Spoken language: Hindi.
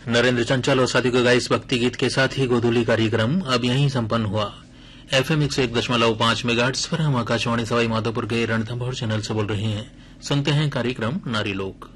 नरेंद्र चंचल और साथी को गाए इस भक्ति गीत के साथ ही गोधूली कार्यक्रम अब यहीं संपन्न हुआ। FM 101.5 मेगाहर्ट्ज पर हम आकाशवाणी सवाई माधोपुर के रणथंभौर चैनल से बोल रहे हैं। सुनते हैं कार्यक्रम नारी लोक।